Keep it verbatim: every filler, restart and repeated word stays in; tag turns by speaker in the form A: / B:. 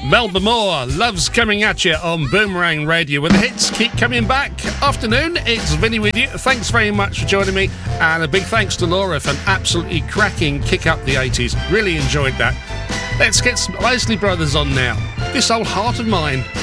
A: Melba Moore, Love's Coming At You on Boomerang Radio, where the hits keep coming back. Afternoon, it's Vinny with you. Thanks very much for joining me, and a big thanks to Laura for an absolutely cracking kick up the eighties. Really enjoyed that. Let's get some Isley Brothers on now. This Old Heart of Mine.